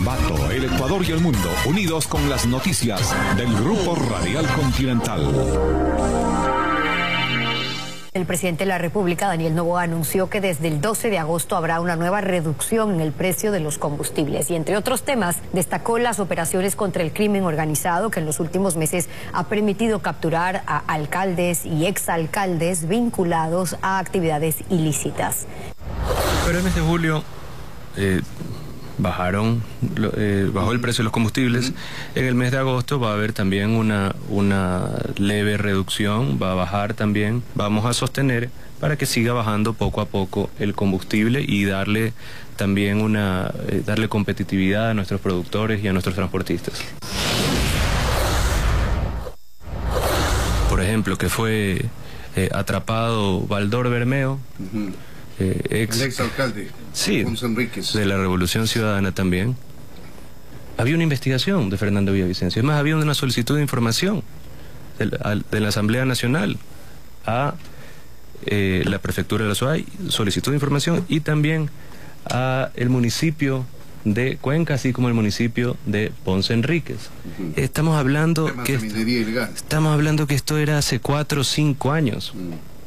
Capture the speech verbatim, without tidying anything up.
Ambato, el Ecuador y el mundo, unidos con las noticias del Grupo Radial Continental. El presidente de la República, Daniel Noboa, anunció que desde el doce de agosto habrá una nueva reducción en el precio de los combustibles y, entre otros temas, destacó las operaciones contra el crimen organizado que en los últimos meses ha permitido capturar a alcaldes y exalcaldes vinculados a actividades ilícitas. Pero en el mes de julio eh, bajaron, eh, bajó el precio de los combustibles. En el mes de agosto va a haber también una, una leve reducción, va a bajar también. Vamos a sostener para que siga bajando poco a poco el combustible y darle también una, eh, darle competitividad a nuestros productores y a nuestros transportistas. Por ejemplo, que fue eh, atrapado Baldor Bermeo, uh-huh. Eh, ex, el ex alcalde, sí, Alfonso Enríquez, de la Revolución Ciudadana también. Había una investigación de Fernando Villavicencio. Es más, había una solicitud de información de la, de la Asamblea Nacional a eh, la Prefectura de la Suay, solicitud de información, y también a el municipio de Cuenca, así como el municipio de Ponce Enríquez. Uh-huh. Estamos hablando que de minería ilegal. Estamos hablando que esto era hace cuatro o cinco años. Uh-huh.